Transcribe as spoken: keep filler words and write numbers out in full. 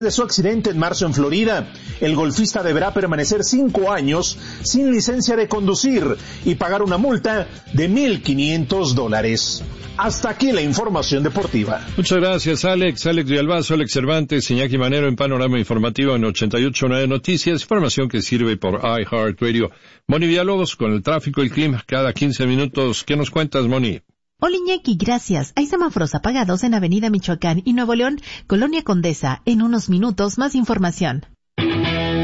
De su accidente en marzo en Florida, el golfista deberá permanecer cinco años sin licencia de conducir y pagar una multa de mil quinientos dólares. Hasta aquí la información deportiva. Muchas gracias, Alex. Alex Villalbazo, Alex Cervantes, Iñaki Manero en Panorama Informativo en ochenta y ocho punto nueve Noticias, información que sirve por iHeartRadio. Moni Villalobos con el tráfico y el clima cada quince minutos. ¿Qué nos cuentas, Moni? Hola Iñaki, gracias. Hay semáforos apagados en Avenida Michoacán y Nuevo León, Colonia Condesa. En unos minutos más información.